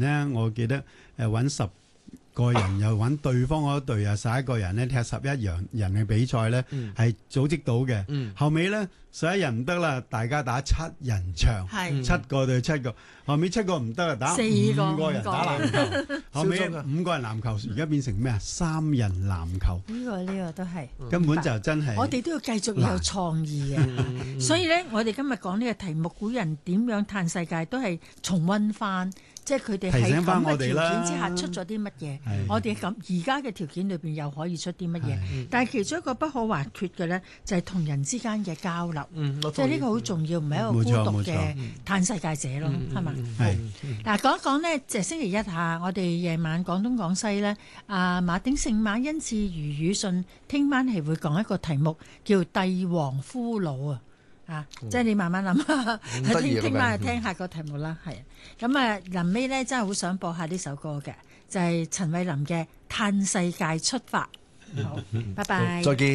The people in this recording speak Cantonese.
咧，我記得揾10個人又揾對方嗰隊又11個人咧踢11人嘅比賽咧，係組織到嘅。後尾咧11人唔得啦，大家打7人場，7個對7個。後尾7個唔得啦，打5個人打籃球。後尾5個人籃球，而家變成咩啊？3人籃球。 呢個都係根本就真係。 我哋都要繼續有創意嘅。所以咧，我哋今日講呢個題目，古人點樣嘆世界，都係重溫翻。即係佢哋喺咁嘅條件之下出咗啲乜嘢，我哋咁而家嘅條件裏邊又可以出啲乜嘢？但係其中一個不可或缺嘅咧，就係同人之間嘅交流。即係呢個好重要，唔係一個孤獨嘅嘆世界者咯，係嘛？嗱，講一講呢，就星期一下，我哋夜晚廣東廣西咧，馬丁聖馬恩賜余語信，聽晚係會講一個題目叫帝王俘虜啊！即係你慢慢諗，聽晚就聽下個題目啦。係咁啊，臨尾咧真係好想播下呢首歌嘅，就係陳慧琳嘅《嘆世界出發》。好，拜拜， 再見。